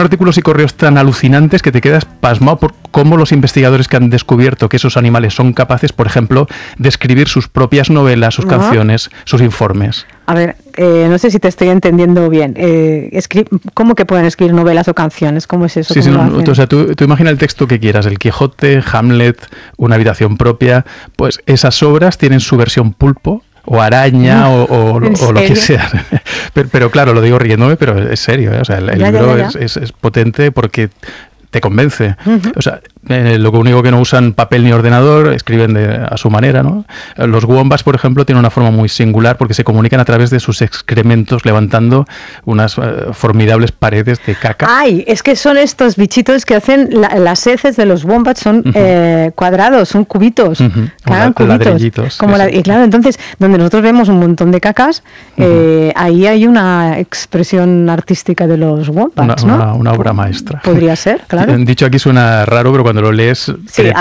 artículos y correos tan alucinantes que te quedas pasmado por cómo los investigadores que han descubierto que esos animales son capaces, por ejemplo, de escribir sus propias novelas, sus canciones, sus informes. A ver, no sé si te estoy entendiendo bien. ¿Cómo que pueden escribir novelas o canciones? ¿Cómo es eso? Sí, o sea, tú imagina el texto que quieras, el Quijote, Hamlet, Una habitación propia, pues esas obras tienen su versión pulpo, o araña, o lo que sea. Pero claro, lo digo riéndome, pero es serio, ¿eh? O sea, el libro es potente porque te convence. O sea, lo único que no usan papel ni ordenador, escriben a su manera, ¿no? Los wombats, por ejemplo, tienen una forma muy singular porque se comunican a través de sus excrementos, levantando unas formidables paredes de caca. ¡Ay! Es que son estos bichitos que hacen las heces de los wombats, son cuadrados, son cubitos. Claro, cubitos. Ladrillitos. Y claro, entonces, donde nosotros vemos un montón de cacas, ahí hay una expresión artística de los wombats, ¿no? Una obra maestra. Podría ser, claro. Dicho aquí suena raro, pero cuando lo lees,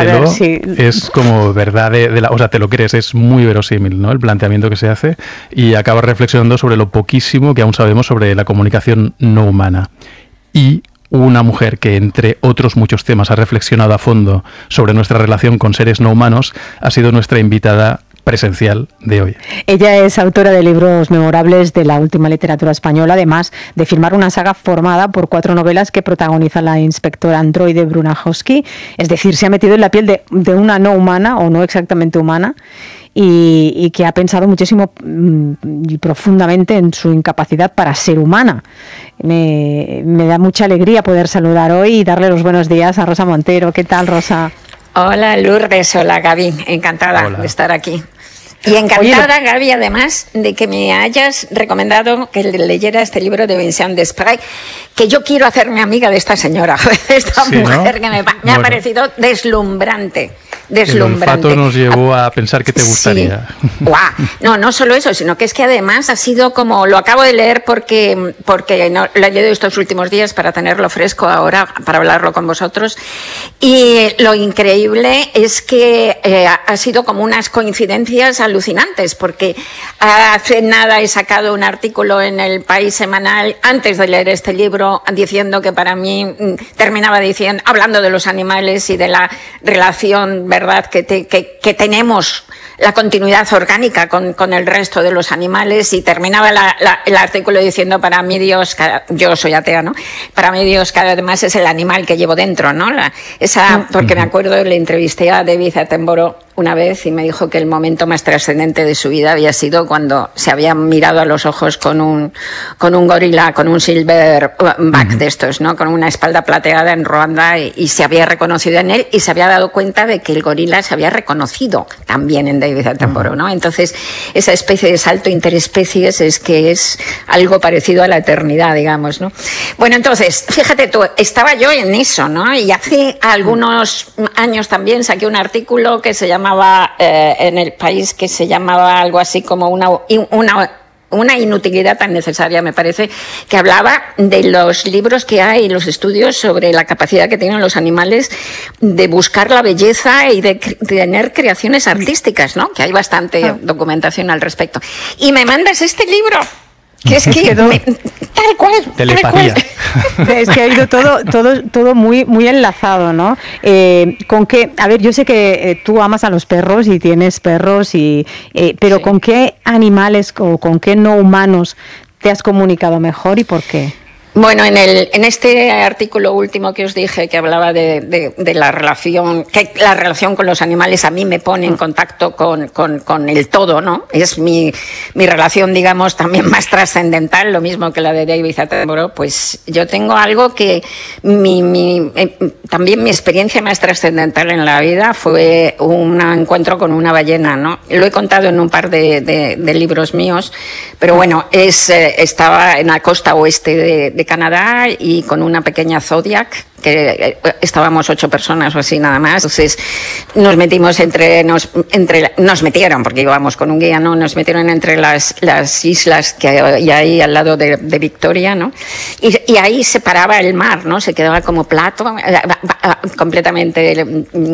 es como verdad o sea, te lo crees, es muy verosímil, ¿no? El planteamiento que se hace, y acabas reflexionando sobre lo poquísimo que aún sabemos sobre la comunicación no humana. Y una mujer que, entre otros muchos temas, ha reflexionado a fondo sobre nuestra relación con seres no humanos, ha sido nuestra invitada presencial de hoy. Ella es autora de libros memorables de la última literatura española, además de firmar una saga formada por 4 novelas que protagoniza la inspectora androide Bruna Hosky. Es decir, se ha metido en la piel de una no humana, o no exactamente humana, y que ha pensado muchísimo y profundamente en su incapacidad para ser humana. Me da mucha alegría poder saludar hoy y darle los buenos días a Rosa Montero. ¿Qué tal, Rosa? Hola, Lourdes. Hola, Gaby. Encantada de estar aquí. Y encantada, Gaby, además, de que me hayas recomendado que leyera este libro de Vincent Desprez, que yo quiero hacerme amiga de esta señora, de esta mujer, ¿no? Que me ha parecido deslumbrante. El olfato nos llevó a pensar que te gustaría. Sí. No solo eso, sino que es que además ha sido como, lo acabo de leer porque no, lo he leído estos últimos días para tenerlo fresco ahora, para hablarlo con vosotros, y lo increíble es que ha sido como unas coincidencias alucinantes, porque hace nada he sacado un artículo en El País semanal antes de leer este libro diciendo que para mí terminaba hablando de los animales y de la relación, ¿verdad?, que tenemos, la continuidad orgánica con el resto de los animales, y terminaba el artículo diciendo: para mí Dios, yo soy atea, ¿no? Para mí Dios cada vez más es el animal que llevo dentro, ¿no? Porque me acuerdo, le entrevisté a David Attenborough una vez y me dijo que el momento más trascendente de su vida había sido cuando se había mirado a los ojos con un gorila, con un silverback de estos, ¿no? Con una espalda plateada en Ruanda, y se había reconocido en él, y se había dado cuenta de que el gorila se había reconocido también en David Attenborough, ¿no? Entonces, esa especie de salto interespecies es algo parecido a la eternidad, digamos, ¿no? Bueno, entonces, fíjate tú, estaba yo en eso, ¿no? Y hace algunos años también saqué un artículo que se llamaba en El País, que se llamaba algo así como una inutilidad tan necesaria, me parece, que hablaba de los libros que hay, los estudios sobre la capacidad que tienen los animales de buscar la belleza y de tener creaciones artísticas, ¿no? Que hay bastante documentación al respecto. Y me mandas este libro, que es que tal cual. Telepatía. Es que ha ido todo muy, muy enlazado, ¿no? ¿Con qué? A ver, yo sé que tú amas a los perros y tienes perros, pero sí. ¿Con qué animales o con qué no humanos te has comunicado mejor y por qué? Bueno, en este artículo último que os dije, que hablaba de la relación, que la relación con los animales a mí me pone en contacto con el todo, ¿no? Es mi relación, digamos, también más trascendental, lo mismo que la de David Attenborough. Pues yo tengo algo que también mi experiencia más trascendental en la vida fue un encuentro con una ballena, ¿no? Lo he contado en un par de libros míos, pero bueno, estaba en la costa oeste de Canadá, y con una pequeña Zodiac, que estábamos 8 personas o así nada más. Entonces nos metimos nos metieron, porque íbamos con un guía, ¿no? Nos metieron entre las islas que hay ahí al lado de Victoria, ¿no? Y ahí se paraba el mar, ¿no? Se quedaba como plato, completamente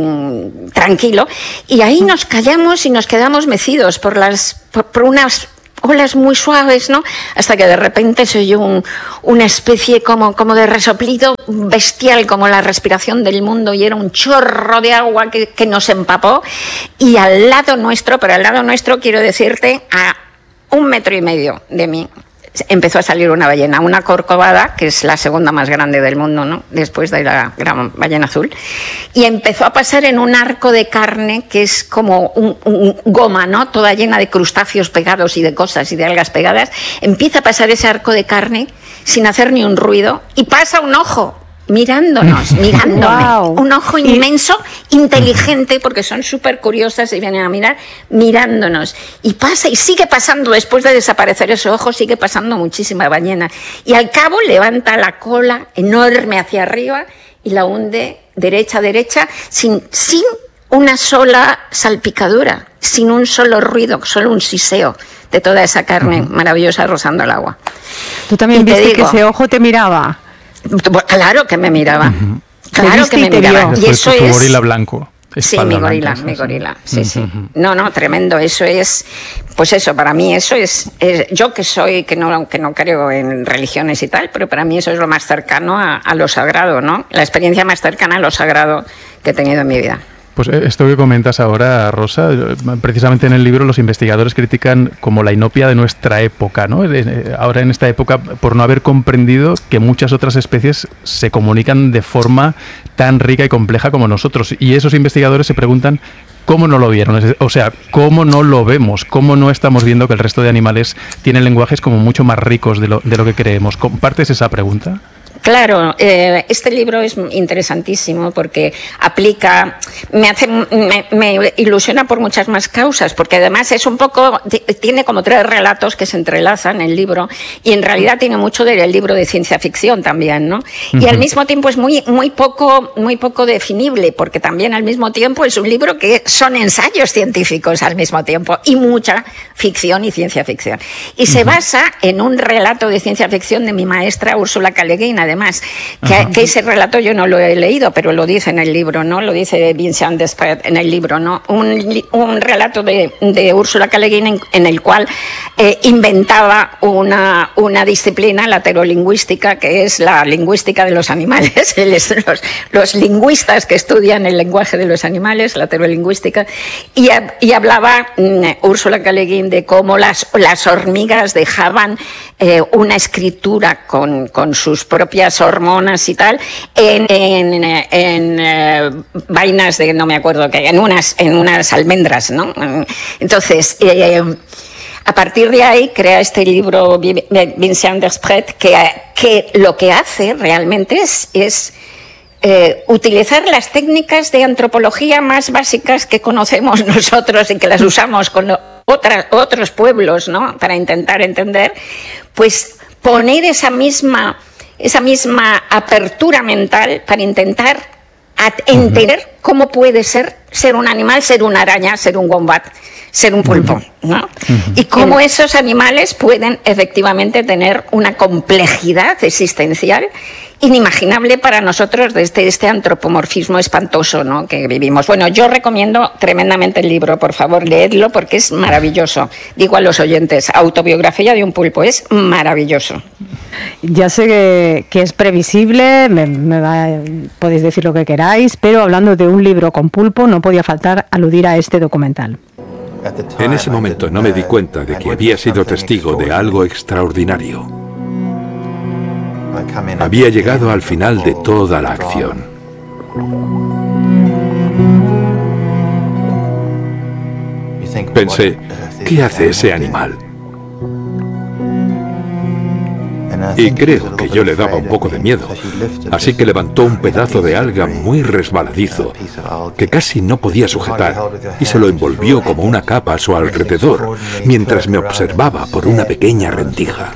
tranquilo, y ahí nos callamos y nos quedamos mecidos por unas olas muy suaves, ¿no? Hasta que de repente se oyó una especie como de resoplido bestial, como la respiración del mundo, y era un chorro de agua que nos empapó. Y al lado nuestro, quiero decirte, a 1,5 metros de mí, empezó a salir una ballena, una corcovada, que es la segunda más grande del mundo, ¿no? Después de la gran ballena azul, y empezó a pasar en un arco de carne que es como un goma, ¿no? Toda llena de crustáceos pegados y de cosas y de algas pegadas. Empieza a pasar ese arco de carne sin hacer ni un ruido, y pasa un ojo mirándome, wow. Un ojo inmenso, inteligente, porque son súper curiosas y vienen a mirándonos, y pasa y sigue pasando. Después de desaparecer ese ojo, sigue pasando muchísima ballena, y al cabo levanta la cola enorme hacia arriba y la hunde derecha, sin una sola salpicadura, sin un solo ruido, solo un siseo de toda esa carne maravillosa rozando el agua. ¿Tú también viste que ese ojo te miraba? Claro que me miraba. Claro que me miraba. Y eso es tu gorila blanco. Sí, mi gorila. Sí, sí. No, tremendo. Eso es, pues eso, para mí eso es yo que no creo en religiones y tal, pero para mí eso es lo más cercano a lo sagrado, ¿no? La experiencia más cercana a lo sagrado que he tenido en mi vida. Pues esto que comentas ahora, Rosa, precisamente en el libro los investigadores critican como la inopia de nuestra época, ¿no? Ahora en esta época, por no haber comprendido que muchas otras especies se comunican de forma tan rica y compleja como nosotros. Y esos investigadores se preguntan cómo no lo vieron, o sea, cómo no lo vemos, cómo no estamos viendo que el resto de animales tienen lenguajes como mucho más ricos de lo que creemos. ¿Compartes esa pregunta? Claro, este libro es interesantísimo porque me ilusiona por muchas más causas, porque además es tiene como 3 relatos que se entrelazan en el libro, y en realidad tiene mucho del libro de ciencia ficción también, ¿no? Y al mismo tiempo es muy poco definible, porque también al mismo tiempo es un libro que son ensayos científicos al mismo tiempo, y mucha ficción y ciencia ficción. Y se basa en un relato de ciencia ficción de mi maestra Úrsula K. Le Guin, además, que ese relato yo no lo he leído, pero lo dice en el libro, ¿no? Lo dice Vincent Desprez en el libro, ¿no? Un relato de Úrsula K. Le Guin en el cual inventaba una disciplina, la terolingüística, que es la lingüística de los animales. Los lingüistas que estudian el lenguaje de los animales, la terolingüística, y hablaba Úrsula K. Le Guin de cómo las hormigas dejaban una escritura con sus propias hormonas y tal en vainas de no me acuerdo qué, en unas almendras, ¿no? Entonces a partir de ahí crea este libro Vincent Desprez, que lo que hace realmente es utilizar las técnicas de antropología más básicas que conocemos nosotros y que las usamos con otros pueblos, ¿no? Para intentar entender, pues poner esa misma apertura mental para intentar entender cómo puede ser un animal, ser una araña, ser un wombat, ser un pulpo, ¿no? Y cómo esos animales pueden efectivamente tener una complejidad existencial inimaginable para nosotros desde este antropomorfismo espantoso, ¿no? Que vivimos. Bueno, yo recomiendo tremendamente el libro, por favor, leedlo porque es maravilloso. Digo a los oyentes, Autobiografía de un pulpo, es maravilloso. Ya sé que es previsible, podéis decir lo que queráis, pero hablando de un libro con pulpo, no podía faltar aludir a este documental. En ese momento no me di cuenta de que había sido testigo de algo extraordinario. Había llegado al final de toda la acción. Pensé, ¿qué hace ese animal? Y creo que yo le daba un poco de miedo, así que levantó un pedazo de alga muy resbaladizo, que casi no podía sujetar, y se lo envolvió como una capa a su alrededor, mientras me observaba por una pequeña rendija.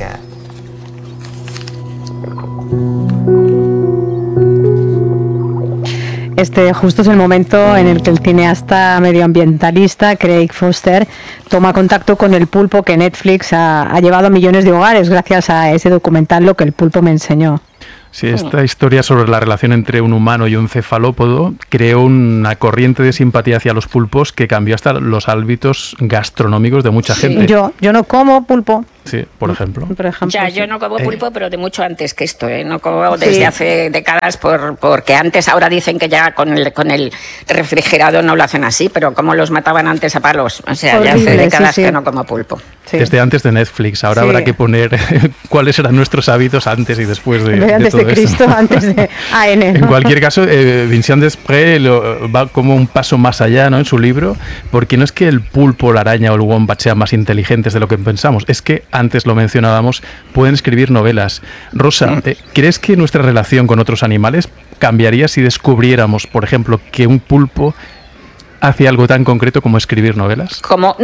Este justo es el momento en el que el cineasta medioambientalista Craig Foster toma contacto con el pulpo que Netflix ha llevado a millones de hogares gracias a ese documental Lo que el pulpo me enseñó. Sí, esta historia sobre la relación entre un humano y un cefalópodo creó una corriente de simpatía hacia los pulpos que cambió hasta los hábitos gastronómicos de mucha gente. Yo no como pulpo. Sí, por ejemplo. Ya, yo no como pulpo, pero de mucho antes que esto, ¿eh? No como desde hace décadas porque antes, ahora dicen que ya con el refrigerado no lo hacen así, pero como los mataban antes a palos. O sea, ya hace décadas que no como pulpo. Sí. Desde antes de Netflix, ahora habrá que poner cuáles eran nuestros hábitos antes y después de antes todo de Cristo, esto. Antes de AN, ¿no? En cualquier caso, Vincent Desprez va como un paso más allá, ¿no?, en su libro, porque no es que el pulpo, la araña o el wombat sean más inteligentes de lo que pensamos, es que, antes lo mencionábamos, pueden escribir novelas. Rosa, ¿crees que nuestra relación con otros animales cambiaría si descubriéramos, por ejemplo, que un pulpo hace algo tan concreto como escribir novelas?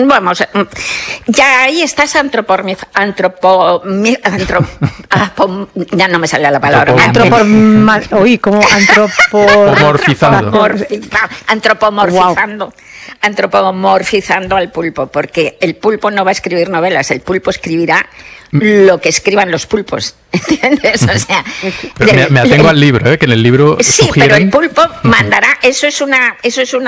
Ya ahí estás ya no me sale la palabra. Antropomorfizando al pulpo, porque el pulpo no va a escribir novelas, el pulpo escribirá lo que escriban los pulpos, ¿entiendes? O sea, pero me atengo al libro, que en el libro sí, sugieren... pero el pulpo mandará, eso es una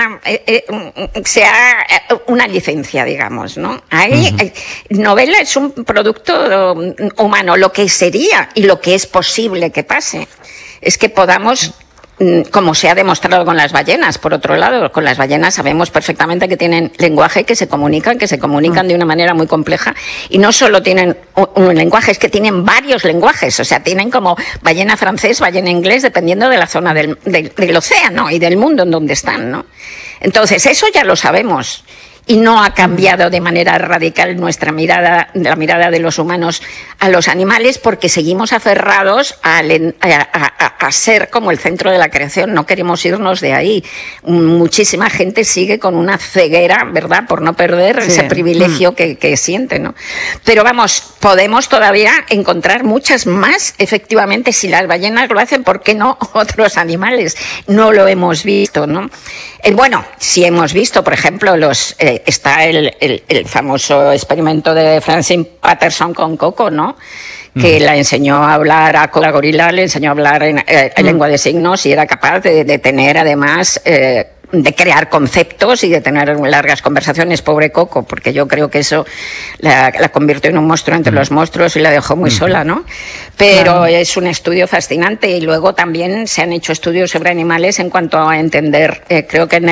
licencia, digamos, ¿no? Ahí novela es un producto humano, lo que sería y lo que es posible que pase es que podamos, como se ha demostrado con las ballenas, por otro lado, con las ballenas sabemos perfectamente que tienen lenguaje, que se comunican de una manera muy compleja, y no solo tienen un lenguaje, es que tienen varios lenguajes, o sea, tienen como ballena francés, ballena inglés, dependiendo de la zona del océano y del mundo en donde están, ¿no? Entonces, eso ya lo sabemos. Y no ha cambiado de manera radical nuestra mirada, la mirada de los humanos a los animales, porque seguimos aferrados a ser como el centro de la creación. No queremos irnos de ahí. Muchísima gente sigue con una ceguera, ¿verdad?, por no perder ese privilegio que siente, ¿no? Pero vamos, podemos todavía encontrar muchas más, efectivamente, si las ballenas lo hacen, ¿por qué no otros animales? No lo hemos visto, ¿no? Bueno, sí hemos visto, por ejemplo, está el famoso experimento de Francine Patterson con Coco, ¿no? Que la enseñó a hablar a la gorila, le enseñó a hablar en lengua de signos y era capaz de tener además... de crear conceptos y de tener largas conversaciones, pobre Coco, porque yo creo que eso la convirtió en un monstruo entre los monstruos y la dejó muy sola, ¿no? Pero es un estudio fascinante, y luego también se han hecho estudios sobre animales en cuanto a entender, creo que en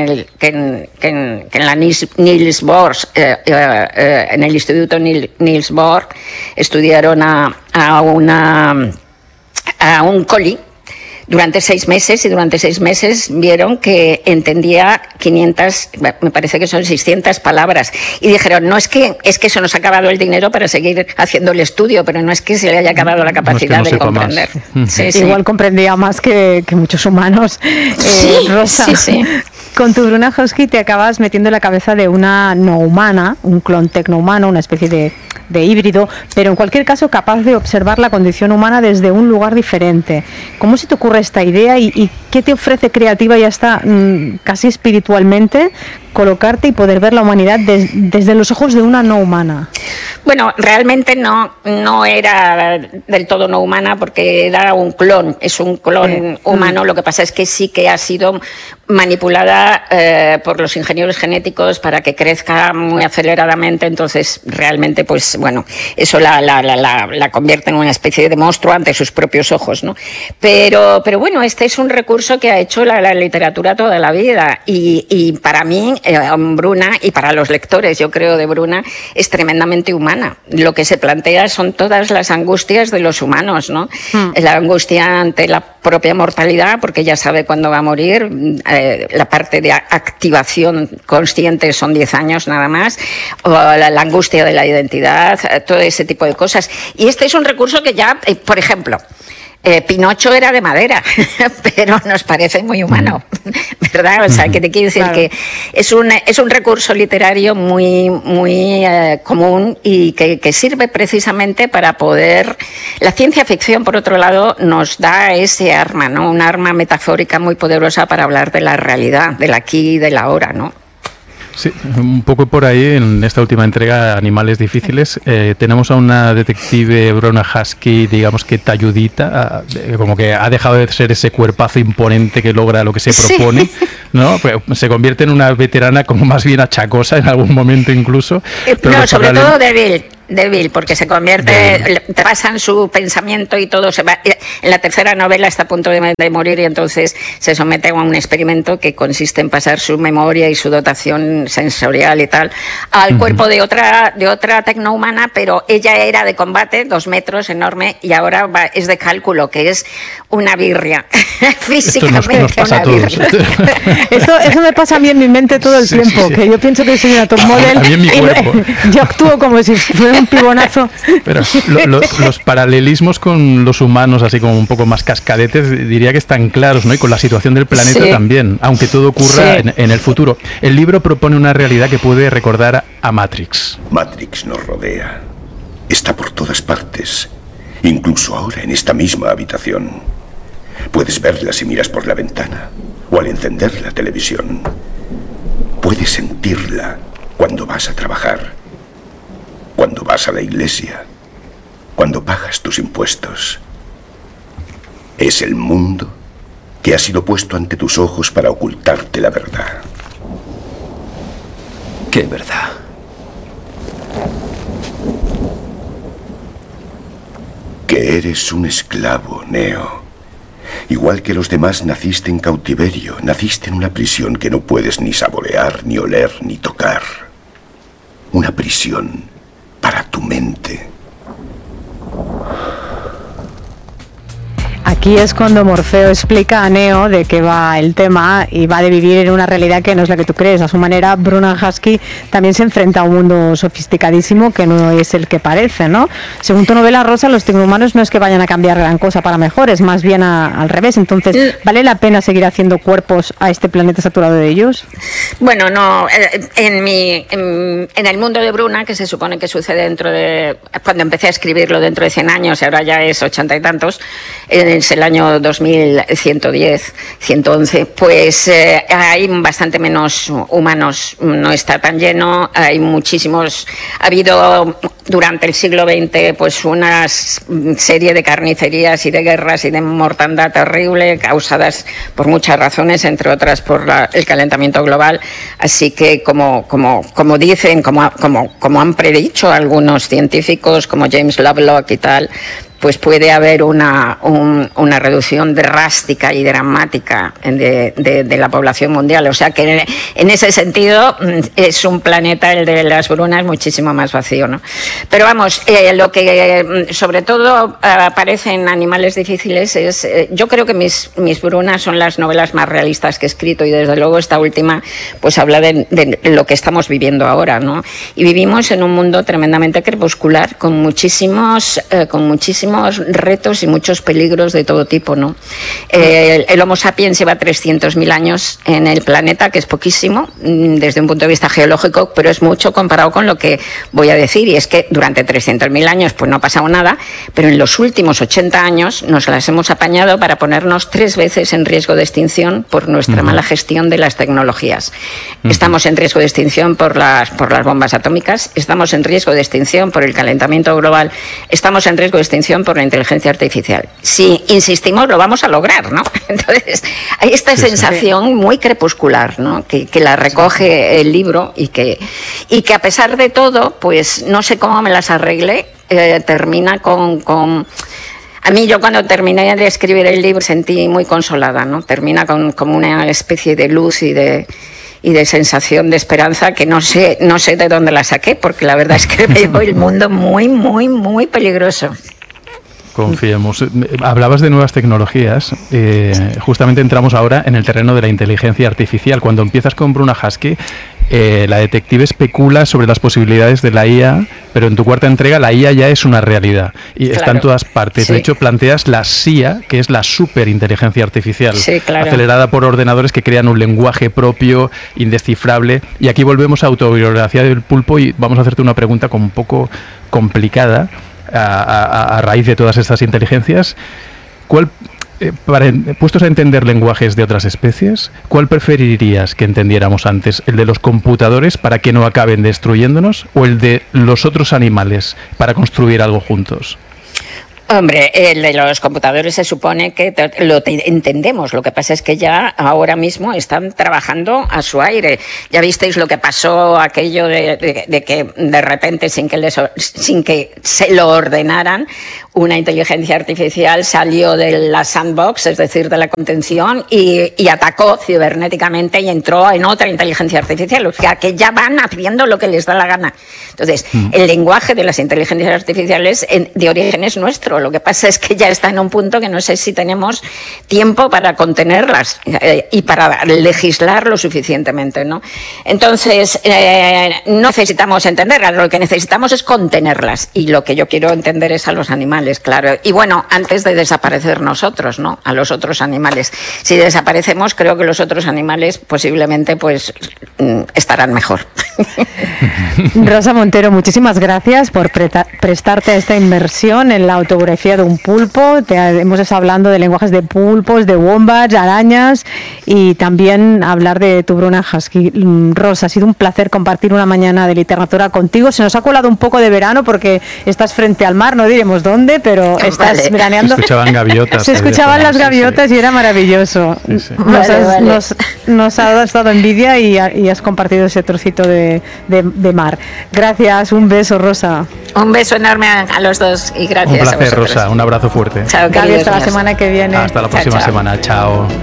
la Niels Bohr, en el Instituto Niels Bohr, estudiaron a un collie durante 6 meses, y durante 6 meses vieron que entendía 500, me parece que son 600 palabras, y dijeron, no es que se nos ha acabado el dinero para seguir haciendo el estudio, pero no es que se le haya acabado la capacidad de comprender. Sí. Igual comprendía más que muchos humanos. Rosa, sí. Con tu Bruna Hosky te acabas metiendo en la cabeza de una no humana, un clon tecnohumano, una especie de híbrido, pero en cualquier caso capaz de observar la condición humana desde un lugar diferente. ¿Cómo se te ocurre esta idea y qué te ofrece creativa y hasta casi espiritualmente colocarte y poder ver la humanidad desde los ojos de una no humana? Bueno, realmente no era del todo no humana, porque era un clon, es un clon humano. Lo que pasa es que sí que ha sido manipulada por los ingenieros genéticos para que crezca muy aceleradamente, entonces realmente, pues bueno, eso la convierte en una especie de monstruo ante sus propios ojos, ¿no? Pero bueno, este es un recurso que ha hecho la literatura toda la vida, y para mí, Bruna, y para los lectores, yo creo, de Bruna, es tremendamente humana. Lo que se plantea son todas las angustias de los humanos, ¿no? La angustia ante la propia mortalidad, porque ya sabe cuándo va a morir. La parte de activación consciente son 10 años nada más, o la angustia de la identidad, todo ese tipo de cosas. Y este es un recurso que ya, por ejemplo, Pinocho era de madera, pero nos parece muy humano, ¿verdad? O sea, que te quiero decir que es un recurso literario muy común, y que sirve precisamente para poder... La ciencia ficción, por otro lado, nos da ese arma, ¿no? Un arma metafórica muy poderosa para hablar de la realidad, del aquí y del ahora, ¿no? Sí, un poco por ahí, en esta última entrega, Animales Difíciles, tenemos a una detective, Bruna Husky, digamos que talludita, como que ha dejado de ser ese cuerpazo imponente que logra lo que se propone, ¿no? Pues se convierte en una veterana como más bien achacosa en algún momento incluso. No, sobre todo débil, porque se convierte, te pasan su pensamiento y todo se va. En la tercera novela está a punto de morir y entonces se somete a un experimento que consiste en pasar su memoria y su dotación sensorial y tal al cuerpo de otra tecnohumana, pero ella era de combate, 2 metros, enorme, y ahora es de cálculo, que es una birria. Físicamente nos pasa una birria. Eso me pasa a mí en mi mente todo el tiempo, que yo pienso que soy una top model y yo actúo como si fuera un pibonazo. Pero los paralelismos con los humanos, así como un poco más cascadetes, diría que están claros, ¿no? Y con la situación del planeta también, aunque todo ocurra en el futuro. El libro propone una realidad que puede recordar a Matrix. Matrix nos rodea. Está por todas partes, incluso ahora en esta misma habitación. Puedes verla si miras por la ventana o al encender la televisión. Puedes sentirla cuando vas a trabajar, cuando vas a la iglesia, cuando pagas tus impuestos. Es el mundo que ha sido puesto ante tus ojos para ocultarte la verdad. ¿Qué verdad? Que eres un esclavo, Neo. Igual que los demás, naciste en cautiverio, naciste en una prisión que no puedes ni saborear, ni oler, ni tocar. Una prisión para tu mente. Aquí es cuando Morfeo explica a Neo de qué va el tema y va de vivir en una realidad que no es la que tú crees. A su manera, Bruna Husky también se enfrenta a un mundo sofisticadísimo que no es el que parece, ¿no? Según tu novela, Rosa, los tecnohumanos no es que vayan a cambiar gran cosa para mejor, es más bien al revés. Entonces, ¿vale la pena seguir haciendo cuerpos a este planeta saturado de ellos? Bueno, no. En el mundo de Bruna, que se supone que sucede dentro de... Cuando empecé a escribirlo dentro de 100 años, y ahora ya es 80 y tantos... es el año 2110, 111, pues hay bastante menos humanos, no está tan lleno, hay muchísimos, ha habido durante el siglo XX pues una serie de carnicerías y de guerras y de mortandad terrible causadas por muchas razones, entre otras por el calentamiento global, así que como dicen, como han predicho algunos científicos como James Lovelock y tal, pues puede haber una reducción drástica y dramática de la población mundial. O sea que en ese sentido es un planeta, el de las Brunas, muchísimo más vacío, ¿no? Pero vamos, lo que sobre todo aparece en Animales Difíciles es... yo creo que mis Brunas son las novelas más realistas que he escrito y desde luego esta última pues habla de lo que estamos viviendo ahora, ¿no? Y vivimos en un mundo tremendamente crepuscular con muchísimos retos y muchos peligros de todo tipo, ¿no? El Homo sapiens lleva 300.000 años en el planeta, que es poquísimo desde un punto de vista geológico, pero es mucho comparado con lo que voy a decir, y es que durante 300.000 años pues no ha pasado nada, pero en los últimos 80 años nos las hemos apañado para ponernos 3 veces en riesgo de extinción por nuestra mala gestión de las tecnologías. Estamos en riesgo de extinción por las bombas atómicas, estamos en riesgo de extinción por el calentamiento global, estamos en riesgo de extinción por la inteligencia artificial. Si insistimos, lo vamos a lograr, ¿no? Entonces, hay esta sensación muy crepuscular, ¿no? Que la recoge el libro y que a pesar de todo, pues no sé cómo me las arreglé, termina con... A mí, yo cuando terminé de escribir el libro sentí muy consolada, ¿no? Termina como una especie de luz y de sensación de esperanza que no sé de dónde la saqué, porque la verdad es que veo el mundo muy, muy, muy peligroso. Confiemos. Hablabas de nuevas tecnologías. Justamente entramos ahora en el terreno de la inteligencia artificial. Cuando empiezas con Bruna Husky, la detective especula sobre las posibilidades de la IA, pero en tu cuarta entrega la IA ya es una realidad y está en todas partes. Sí. De hecho, planteas la SIA, que es la superinteligencia artificial, acelerada por ordenadores que crean un lenguaje propio, indescifrable. Y aquí volvemos a Autobiografía del Pulpo y vamos a hacerte una pregunta como un poco complicada. A raíz de todas estas inteligencias, Puestos a entender lenguajes de otras especies, ¿cuál preferirías que entendiéramos antes? ¿El de los computadores para que no acaben destruyéndonos o el de los otros animales para construir algo juntos? Hombre, el de los computadores se supone que lo entendemos. Lo que pasa es que ya ahora mismo están trabajando a su aire. Ya visteis lo que pasó, aquello de que de repente, sin que se lo ordenaran, una inteligencia artificial salió de la sandbox, es decir, de la contención, y atacó cibernéticamente y entró en otra inteligencia artificial. O sea, que ya van haciendo lo que les da la gana. Entonces, el lenguaje de las inteligencias artificiales de origen es nuestro. Lo que pasa es que ya está en un punto que no sé si tenemos tiempo para contenerlas y para legislar lo suficientemente, ¿no? Entonces, no necesitamos entenderlas, lo que necesitamos es contenerlas. Y lo que yo quiero entender es a los animales, claro. Y bueno, antes de desaparecer nosotros, ¿no? A los otros animales. Si desaparecemos, creo que los otros animales posiblemente pues estarán mejor. Rosa Montero, muchísimas gracias por prestarte a esta inmersión en la autobiografía de un pulpo. Hemos estado hablando de lenguajes de pulpos, de wombats, arañas y también hablar de tu Bruna Husky. Rosa, ha sido un placer compartir una mañana de literatura contigo. Se nos ha colado un poco de verano porque estás frente al mar, no diremos dónde, pero estás veraneando. Se escuchaban gaviotas. Se escuchaban las gaviotas y era maravilloso. Sí, sí. Nos ha dado envidia y has compartido ese trocito de mar. Gracias, un beso, Rosa. Un beso enorme a los dos y gracias. Un placer, Rosa, un abrazo fuerte. Chao, Gaby, hasta la semana que viene. Hasta la próxima semana, chao.